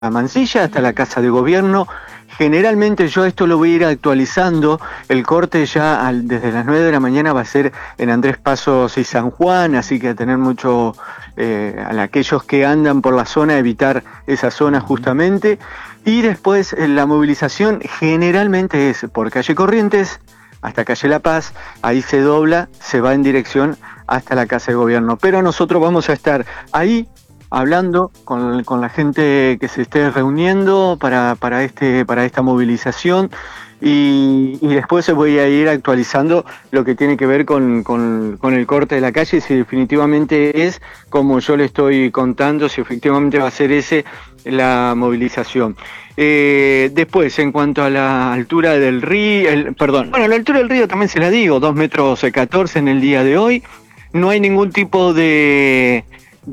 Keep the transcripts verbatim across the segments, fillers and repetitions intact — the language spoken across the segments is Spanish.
Mansilla hasta la Casa de Gobierno. Generalmente yo esto lo voy a ir actualizando, el corte ya al, desde las nueve de la mañana va a ser en Andrés Pasos y San Juan, así que a tener mucho, eh, a aquellos que andan por la zona, evitar esa zona justamente. Y después eh, la movilización generalmente es por calle Corrientes hasta calle La Paz, ahí se dobla, se va en dirección hasta la Casa de Gobierno. Pero nosotros vamos a estar ahí hablando con, con la gente que se esté reuniendo para, para, este, para esta movilización y, y después voy a ir actualizando lo que tiene que ver con, con, con el corte de la calle, si definitivamente es como yo le estoy contando, si efectivamente va a ser ese la movilización. Eh, después, en cuanto a la altura del río, el, perdón, bueno, la altura del río también se la digo, dos metros catorce en el día de hoy, no hay ningún tipo de...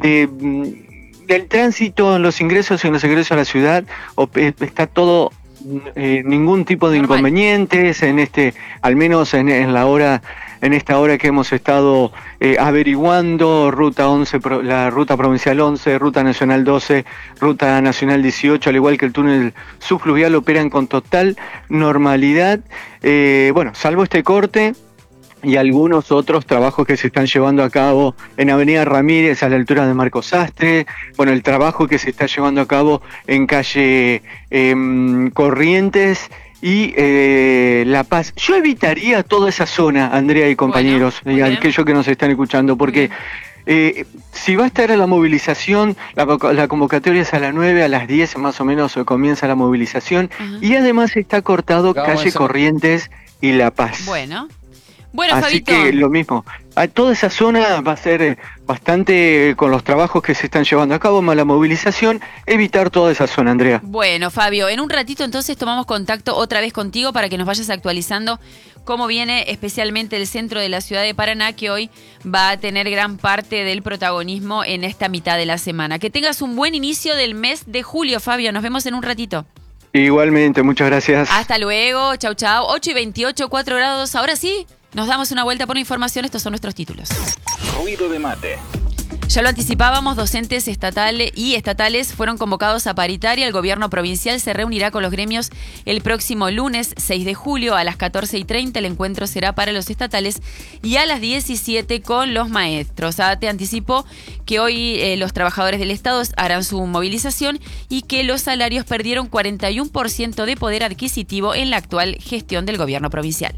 de del tránsito en los ingresos y en los egresos a la ciudad, está todo, eh, ningún tipo de normal. Inconvenientes en este, al menos en, en la hora, en esta hora que hemos estado eh, averiguando, ruta once, la ruta provincial once, ruta nacional doce, ruta nacional dieciocho, al igual que el túnel subfluvial, operan con total normalidad, eh, bueno, salvo este corte y algunos otros trabajos que se están llevando a cabo en Avenida Ramírez a la altura de Marcos Sastre, bueno, el trabajo que se está llevando a cabo en calle eh, Corrientes y eh, La Paz. Yo evitaría toda esa zona, Andrea y compañeros, bueno, y aquellos que nos están escuchando, porque eh, si va a estar la movilización, la, la convocatoria es a las nueve, a las diez más o menos comienza la movilización, uh-huh. Y además está cortado Vamos calle Corrientes y La Paz. Bueno. Bueno, Así Fabito. que lo mismo, a toda esa zona va a ser bastante, con los trabajos que se están llevando a cabo, más la movilización, evitar toda esa zona, Andrea. Bueno, Fabio, en un ratito entonces tomamos contacto otra vez contigo para que nos vayas actualizando cómo viene especialmente el centro de la ciudad de Paraná, que hoy va a tener gran parte del protagonismo en esta mitad de la semana. Que tengas un buen inicio del mes de julio, Fabio, nos vemos en un ratito. Igualmente, muchas gracias. Hasta luego, chau chau, ocho y veintiocho, cuatro grados, ahora sí. Nos damos una vuelta por información, estos son nuestros títulos. Ruido de mate. Ya lo anticipábamos, docentes estatales y estatales fueron convocados a paritaria. El gobierno provincial se reunirá con los gremios el próximo lunes seis de julio a las catorce y treinta. El encuentro será para los estatales y a las diecisiete con los maestros. ATE anticipó que hoy eh, los trabajadores del Estado harán su movilización y que los salarios perdieron cuarenta y uno por ciento de poder adquisitivo en la actual gestión del gobierno provincial.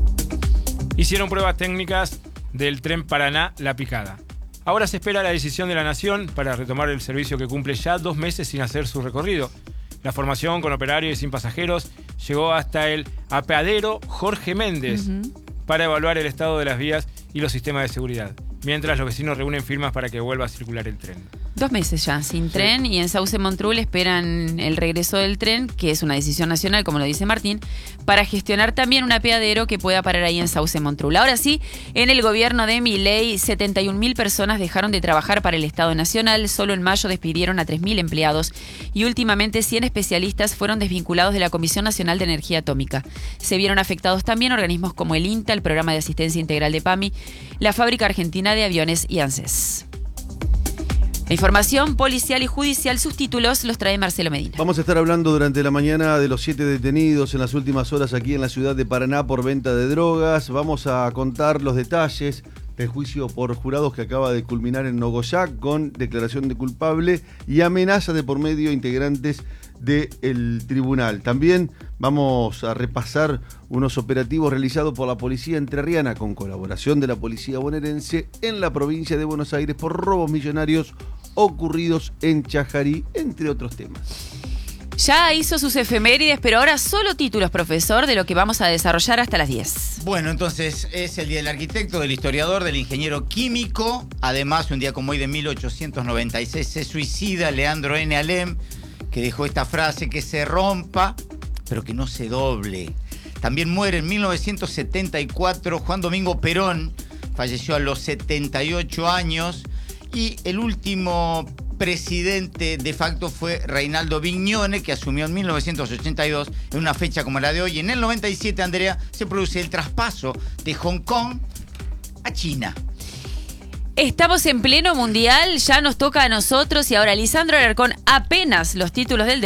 Hicieron pruebas técnicas del tren Paraná-La Picada. Ahora se espera la decisión de la Nación para retomar el servicio que cumple ya dos meses sin hacer su recorrido. La formación con operarios y sin pasajeros llegó hasta el apeadero Jorge Méndez uh-huh. para evaluar el estado de las vías y los sistemas de seguridad, mientras los vecinos reúnen firmas para que vuelva a circular el tren. Dos meses ya sin sí. tren y en Sauce Montrul esperan el regreso del tren, que es una decisión nacional, como lo dice Martín, para gestionar también un apeadero que pueda parar ahí en Sauce Montrul. Ahora sí, en el gobierno de Milei, setenta y un mil personas dejaron de trabajar para el Estado Nacional. Solo en mayo despidieron a tres mil empleados y últimamente cien especialistas fueron desvinculados de la Comisión Nacional de Energía Atómica. Se vieron afectados también organismos como el INTA, el Programa de Asistencia Integral de PAMI, la Fábrica Argentina de Aviones y ANSES. La información policial y judicial, sus títulos los trae Marcelo Medina. Vamos a estar hablando durante la mañana de los siete detenidos en las últimas horas aquí en la ciudad de Paraná por venta de drogas. Vamos a contar los detalles del juicio por jurados que acaba de culminar en Nogoyá con declaración de culpable y amenaza de por medio a integrantes del tribunal. También vamos a repasar unos operativos realizados por la policía entrerriana con colaboración de la policía bonaerense en la provincia de Buenos Aires por robos millonarios ocurridos en Chajarí, entre otros temas. Ya hizo sus efemérides, pero ahora solo títulos, profesor, de lo que vamos a desarrollar hasta las diez. Bueno, entonces es el Día del Arquitecto, del Historiador, del Ingeniero Químico. Además, un día como hoy de mil ochocientos noventa y seis se suicida Leandro N. Alem, que dejó esta frase: que se rompa, pero que no se doble. También muere en mil novecientos setenta y cuatro Juan Domingo Perón, falleció a los setenta y ocho años. Y el último presidente de facto fue Reinaldo Vignone, que asumió en mil novecientos ochenta y dos, en una fecha como la de hoy. En el noventa y siete, Andrea, se produce el traspaso de Hong Kong a China. Estamos en pleno mundial, ya nos toca a nosotros y ahora Lisandro Alarcón, apenas los títulos del